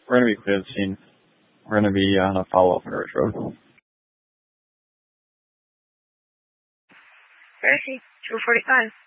We're going to be clear the scene. We're going to be on a follow-up on Ridge Road. Where is he? 245.